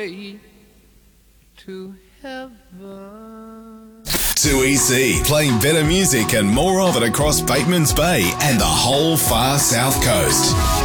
way to heaven. 2EC, playing better music and more of it across Bateman's Bay and the whole far south coast.